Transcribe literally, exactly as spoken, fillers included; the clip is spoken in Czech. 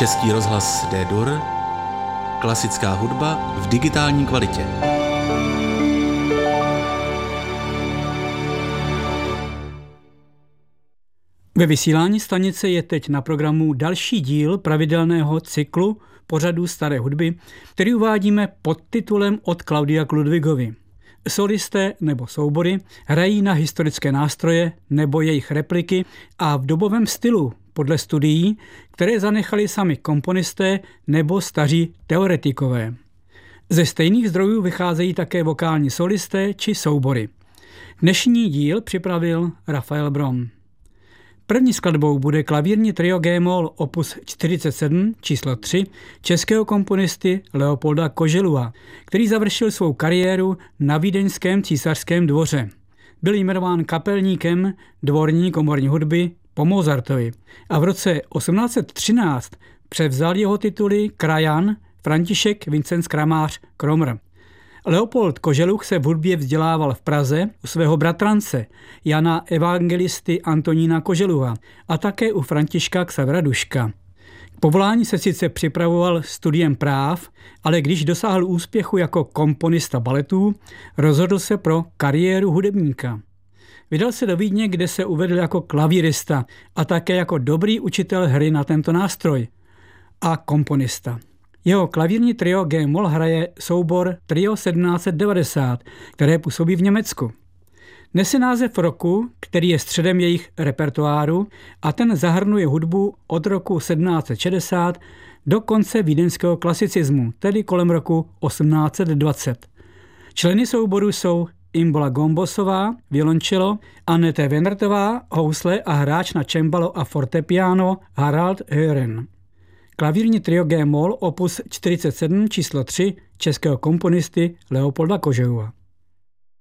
Český rozhlas D-Dur, klasická hudba v digitální kvalitě. Ve vysílání stanice je teď na programu další díl pravidelného cyklu pořadů staré hudby, který uvádíme pod titulem Od Klaudia k Ludwigovi. Solisté nebo soubory hrají na historické nástroje nebo jejich repliky a v dobovém stylu podle studií, které zanechali sami komponisté nebo staří teoretikové. Ze stejných zdrojů vycházejí také vokální solisté či soubory. Dnešní díl připravil Rafael Brom. První skladbou bude klavírní trio G-moll opus čtyřicet sedm číslo tři českého komponisty Leopolda Koželuha, který završil svou kariéru na vídeňském císařském dvoře. Byl jmenován kapelníkem dvorní komorní hudby po Mozartovi a v roce osmnáct set třináct převzal jeho tituly krajan František Vincent Kramář Kromr. Leopold Koželuch se v hudbě vzdělával v Praze u svého bratrance Jana evangelisty Antonína Koželuha a také u Františka Xavera Duška. K povolání se sice připravoval studiem práv, ale když dosáhl úspěchu jako komponista baletů, rozhodl se pro kariéru hudebníka. Vydal se do Vídně, kde se uvedl jako klavírista a také jako dobrý učitel hry na tento nástroj a komponista. Jeho klavírní trio G-moll hraje soubor Trio sedmnáct set devadesát, které působí v Německu. Nese název roku, který je středem jejich repertoáru a ten zahrnuje hudbu od roku sedmnáct set šedesát do konce vídeňského klasicismu, tedy kolem roku osmnáct set dvacet. Členy souboru jsou Imbola Gombosová, violončelo, Annette Wennertová, housle a hráč na cembalo a fortepiano Harald Hören. Klavírní trio G-moll opus čtyřicet sedm číslo tři českého komponisty Leopolda Koželuha.